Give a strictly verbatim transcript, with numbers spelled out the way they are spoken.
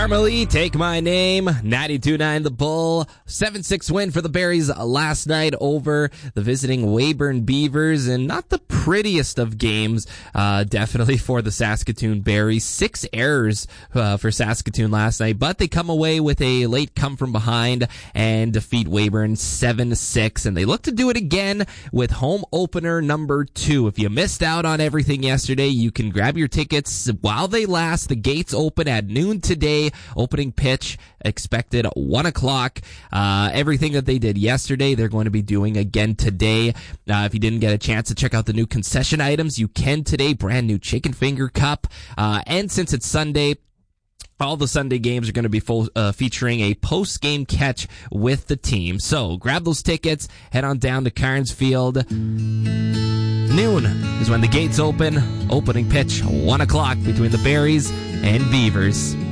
Normally, take my name, ninety-two nine The Bull, seven six win for the Berries last night over the visiting Weyburn Beavers, and not the prettiest of games, uh, definitely for the Saskatoon Berries. Six errors uh, for Saskatoon last night, but they come away with a late come from behind and defeat Weyburn seven six, and they look to do it again with home opener number two. If you missed out on everything yesterday, you can grab your tickets while they last. The gates open at noon today. Opening pitch expected one o'clock. Uh, everything that they did yesterday, they're going to be doing again today. Uh, if you didn't get a chance to check out the new concession items, you can today. Brand new chicken finger cup. Uh, and since it's Sunday, all the Sunday games are going to be full, uh, featuring a post-game catch with the team. So grab those tickets, head on down to Carnes Field. Noon is when the gates open. Opening pitch, one o'clock between the Berries and Beavers.